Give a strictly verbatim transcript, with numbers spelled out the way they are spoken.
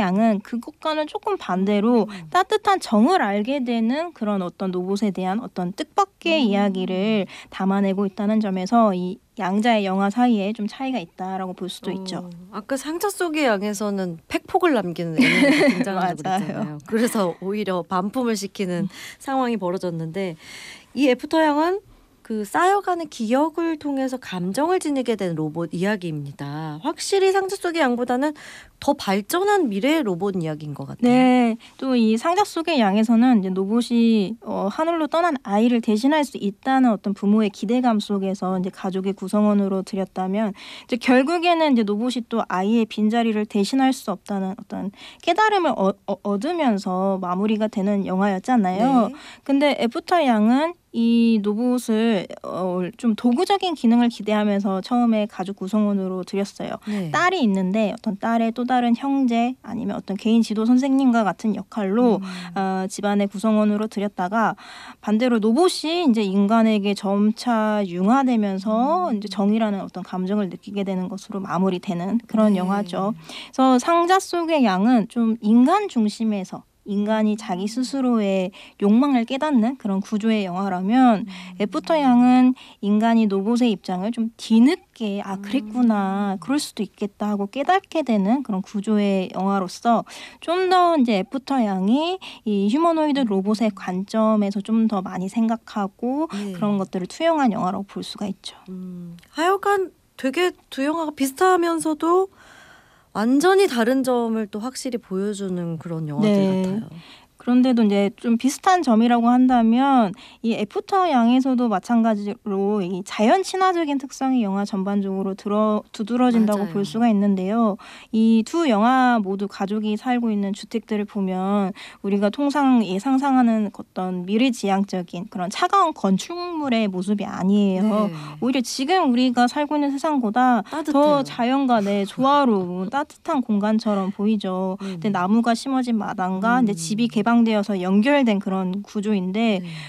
양은 그것과는 조금 반대로 음. 따뜻한 정을 알게 되는 그런 어떤 로봇에 대한 어떤 뜻밖의 음. 이야기를 담아내고 있다는 점에서 이 양자의 영화 사이에 좀 차이가 있다라고 볼 수도 어, 있죠. 아까 상자 속의 양에서는 팩폭을 남기는 애니가 등장한다고 맞아요. 그랬잖아요. 그래서 오히려 반품을 시키는 상황이 벌어졌는데 이 애프터 양은 그 쌓여가는 기억을 통해서 감정을 지니게 된 로봇 이야기입니다. 확실히 상자 속의 양보다는 더 발전한 미래의 로봇 이야기인 것 같아요. 네, 또 이 상자 속의 양에서는 이제 로봇이 어, 하늘로 떠난 아이를 대신할 수 있다는 어떤 부모의 기대감 속에서 이제 가족의 구성원으로 들였다면, 이제 결국에는 이제 로봇이 또 아이의 빈자리를 대신할 수 없다는 어떤 깨달음을 어, 어, 얻으면서 마무리가 되는 영화였잖아요. 네. 근데 애프터 양은 이 로봇을 어, 좀 도구적인 기능을 기대하면서 처음에 가족 구성원으로 들였어요. 네. 딸이 있는데 어떤 딸의 또 다른 형제 아니면 어떤 개인 지도 선생님과 같은 역할로 음. 어, 집안의 구성원으로 들였다가, 반대로 로봇이 이제 인간에게 점차 융화되면서 음. 이제 정이라는 어떤 감정을 느끼게 되는 것으로 마무리되는 그런 네. 영화죠. 그래서 상자 속의 양은 좀 인간 중심에서 인간이 자기 스스로의 욕망을 깨닫는 그런 구조의 영화라면, 음. 애프터 양은 인간이 로봇의 입장을 좀 뒤늦게 아 그랬구나, 그럴 수도 있겠다 하고 깨닫게 되는 그런 구조의 영화로서 좀 더 이제 애프터 양이 이 휴머노이드 로봇의 관점에서 좀 더 많이 생각하고 네. 그런 것들을 투영한 영화라고 볼 수가 있죠. 음, 하여간 되게 두 영화가 비슷하면서도 완전히 다른 점을 또 확실히 보여주는 그런 영화들 네. 같아요. 그런데도 이제 좀 비슷한 점이라고 한다면, 이 애프터 양에서도 마찬가지로 이 자연 친화적인 특성이 영화 전반적으로 들어 두드러진다고 맞아요. 볼 수가 있는데요. 이 두 영화 모두 가족이 살고 있는 주택들을 보면 우리가 통상 예, 상상하는 어떤 미래지향적인 그런 차가운 건축물의 모습이 아니에요. 네. 오히려 지금 우리가 살고 있는 세상보다 따뜻해요. 더 자연과 네, 조화로운 따뜻한 공간처럼 보이죠. 네네. 근데 나무가 심어진 마당과 음. 이제 집이 개방되어서 연결된 그런 구조인데, 네.